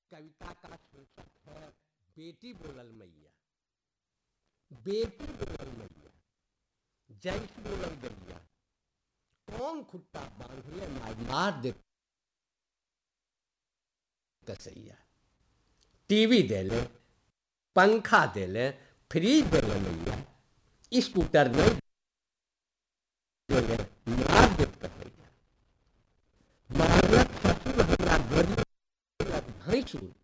कविता का शीर्षक है बेटी बोलल मैया। बेटी बोलल मैया जैसी बोलल गैया, कौन खुट्टा बांधिए मार दे कसैया। टीवी दे ले, पंखा दे ले, फ्रिज दे ले मैया, स्कूटर नहीं दे ले मार दे कसैया। मारलक ससुर हमरा गरीब भैंसुर,